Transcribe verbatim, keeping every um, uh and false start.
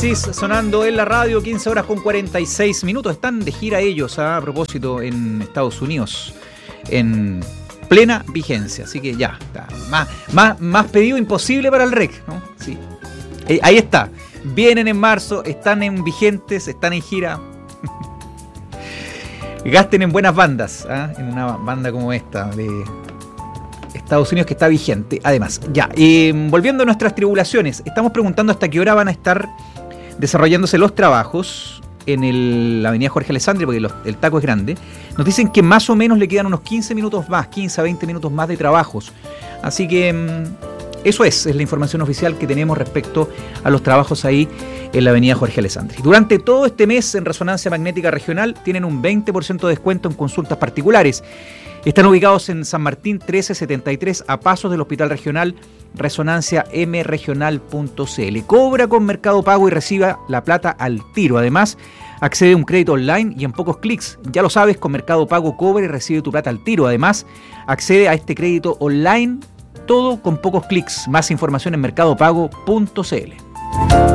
Oasis sonando en la radio, quince horas con cuarenta y seis minutos. Están de gira ellos, a propósito, en Estados Unidos, en plena vigencia. Así que ya, está. Más, más, más pedido imposible para el R E C, ¿no? Sí. Eh, ahí está. Vienen en marzo, están en vigentes, están en gira. Gasten en buenas bandas, ¿eh? En una banda como esta de Estados Unidos que está vigente. Además, ya, eh, volviendo a nuestras tribulaciones, estamos preguntando hasta qué hora van a estar desarrollándose los trabajos en el, la avenida Jorge Alessandri, porque los, el taco es grande. Nos dicen que más o menos le quedan unos quince minutos más, quince a veinte minutos más de trabajos. Así que mmm, eso es, es la información oficial que tenemos respecto a los trabajos ahí en la avenida Jorge Alessandri. Durante todo este mes en Resonancia Magnética Regional tienen un veinte por ciento de descuento en consultas particulares. Están ubicados en San Martín trece setenta y tres, a pasos del Hospital Regional, resonancia m regional punto c l. Cobra con Mercado Pago y reciba la plata al tiro. Además, accede a un crédito online y en pocos clics. Ya lo sabes, con Mercado Pago cobra y recibe tu plata al tiro. Además, accede a este crédito online, todo con pocos clics. Más información en mercado pago punto c l.